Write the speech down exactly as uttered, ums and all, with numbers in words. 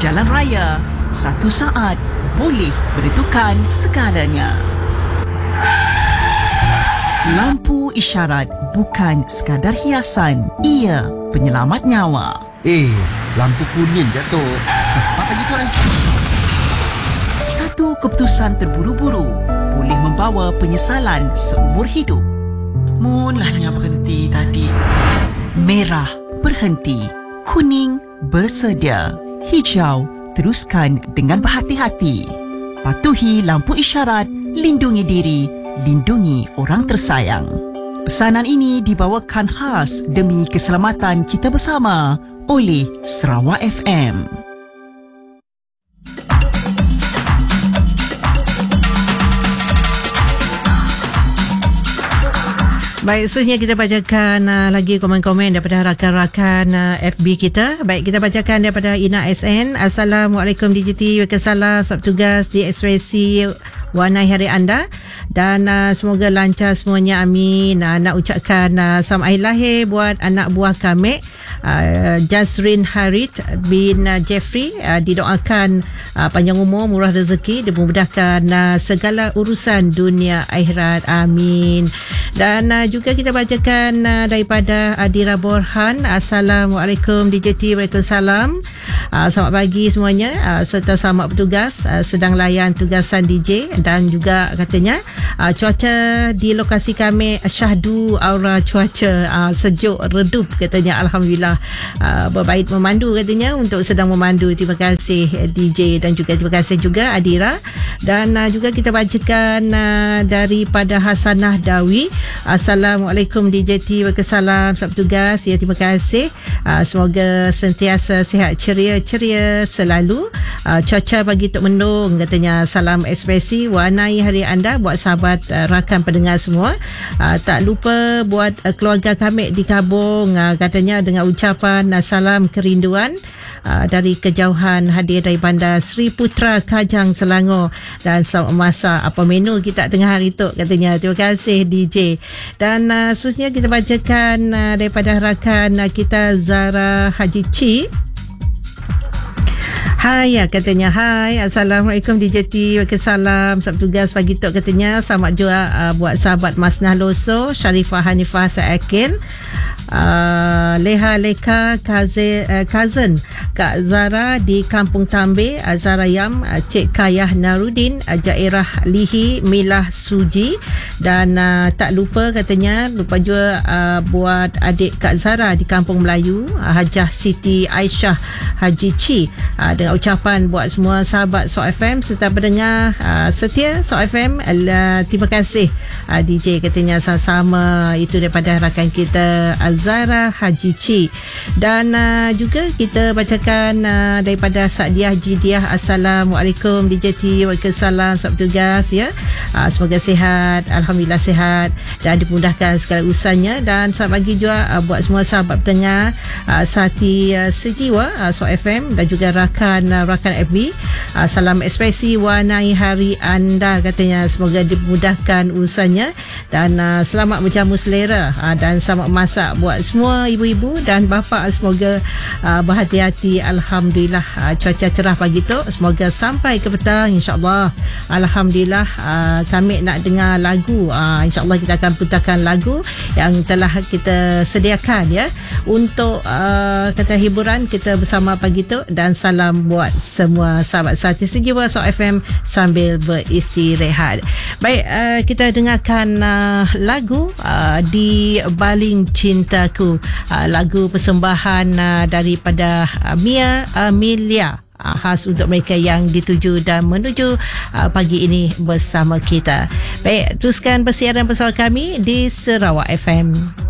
jalan raya, satu saat boleh menentukan segalanya. Lampu isyarat bukan sekadar hiasan, ia penyelamat nyawa. Eh, lampu kuning jatuh. Cepat lagi tuan. Satu keputusan terburu-buru boleh membawa penyesalan seumur hidup. Mulanya berhenti tadi. Merah, berhenti. Kuning, bersedia. Hijau, teruskan dengan berhati-hati. Patuhi lampu isyarat, lindungi diri, lindungi orang tersayang. Pesanan ini dibawakan khas demi keselamatan kita bersama oleh Sarawak F M. Baik, seterusnya kita bacakan uh, lagi komen-komen daripada rakan-rakan uh, F B kita. Baik, kita bacakan daripada Ina S N. Assalamualaikum D J T. Waalaikumsalam. Selamat tugas di ekspresi warnai hari anda. Dan uh, semoga lancar semuanya, amin. Uh, nak ucapkan uh, selamat hari lahir buat anak buah kami, uh, Jazrin Harith bin uh, Jeffrey. Uh, didoakan uh, panjang umur, murah rezeki, dimudahkan uh, segala urusan dunia akhirat, amin. Dan uh, juga kita bacakan uh, daripada Adira Borhan. Assalamualaikum D J T. Waalaikumsalam. Uh, selamat pagi semuanya, uh, serta selamat bertugas uh, sedang layan tugasan D J. Dan juga katanya uh, cuaca di lokasi kami syahdu aura cuaca, uh, sejuk redup katanya, alhamdulillah. Uh, berbaik memandu katanya, untuk sedang memandu. Terima kasih D J dan juga terima kasih juga Adira. Dan uh, juga kita bacakan uh, daripada Hasanah Dawi. Assalamualaikum D J T. Waalaikumsalam. Selamat tugas. Ya, terima kasih. Uh, semoga sentiasa sihat ceria ceria selalu. Uh, cuaca bagi Tok Mendung katanya, salam ekspresi warnai hari anda buat sahabat uh, rakan pendengar semua. Uh, tak lupa buat uh, keluarga kami di Kabung, uh, katanya dengan ucapan uh, salam kerinduan. Uh, dari kejauhan hadir dari bandar Sri Putra Kajang Selangor, dan selamat memasak apa menu kita tengah hari tu katanya. Terima kasih D J. Dan uh, seterusnya kita bacakan uh, daripada rakan uh, kita Zara Haji Ci. Hai, ya, katanya hai. Assalamualaikum D J T. Waalaikumsalam. Selamat tugas pagi tu katanya. Selamat juga uh, buat sahabat Masnah Loso, Sharifah Hanifah Saakil, uh, Leha Leka Kaze, uh, Cousin Kak Zara di Kampung Tambe, uh, Zara Yam, uh, Cik Kayah Narudin, uh, Jairah Lihi Milah Suji. Dan uh, tak lupa katanya, lupa juga uh, buat adik Kak Zara di Kampung Melayu, uh, Hajah Siti Aisyah Haji Ci. Uh, dengan ucapan buat semua sahabat S O F M serta pendengar uh, setia S O F M, uh, terima kasih uh, D J katanya, sama-sama. Itu daripada rakan kita Azara Haji Ci. Dan uh, juga kita bacakan uh, daripada Sadiah Jidiah. Assalamualaikum D J T. Waalaikumsalam. Selamat tugas ya. Uh, semoga sihat, alhamdulillah sihat dan dimudahkan segala urusannya. Dan selamat pagi juga uh, buat semua sahabat pendengar uh, sehati uh, sejiwa uh, S O F M dan juga rakan rakan F B. Uh, salam ekspresi warnai hari anda katanya, semoga dimudahkan urusannya dan uh, selamat menjamu selera, uh, dan selamat masak buat semua ibu-ibu dan bapa. Semoga uh, berhati-hati, alhamdulillah. Uh, cuaca cerah pagi tu, semoga sampai ke petang insya-Allah. Alhamdulillah. Uh, kami nak dengar lagu, uh, insya-Allah kita akan putarkan lagu yang telah kita sediakan ya untuk uh, kata hiburan kita bersama pagi tu. Dan salam buat semua sahabat sehati sejiwa S O F M sambil beristirahat. Baik, uh, kita dengarkan uh, lagu uh, Di Baling Cintaku, uh, lagu persembahan uh, daripada uh, Mia Amelia, uh, khas untuk mereka yang dituju dan menuju uh, pagi ini bersama kita. Baik, teruskan bersiaran bersama kami di Sarawak F M.